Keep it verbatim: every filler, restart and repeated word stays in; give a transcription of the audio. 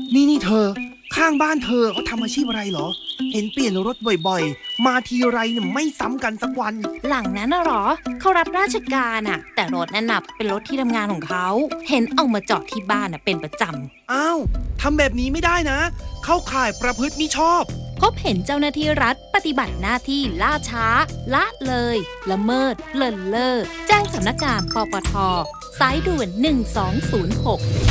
นี่นี่เธอข้างบ้านเธอเขาทำอาชีพอะไรเหรอเห็นเปลี่ยนรถบ่อยๆมาทีไรเนี่ยไม่ซ้ำกันสักวันหลังนั้นน่ะหรอเขารับราชการอ่ะแต่รถนั่นน่ะเป็นรถที่ทำงานของเขาเห็นเอามาจอดที่บ้านอ่ะเป็นประจำอ้าวทำแบบนี้ไม่ได้นะเข้าข่ายประพฤติมิชอบพบเห็นเจ้าหน้าที่รัฐปฏิบัติหน้าที่ล่าช้าละเลยละเมิดเลินเล่อแจ้งสำนักงานปปทสายด่วนหนึ่งสองศูนย์หก